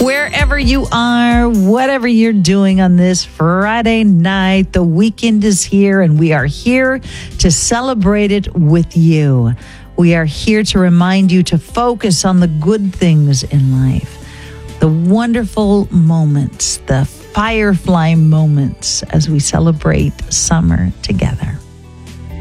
Wherever you are, whatever you're doing on this Friday night, the weekend is here and we are here to celebrate it with you. We are here to remind you to focus on the good things in life, the wonderful moments, the firefly moments as we celebrate summer together.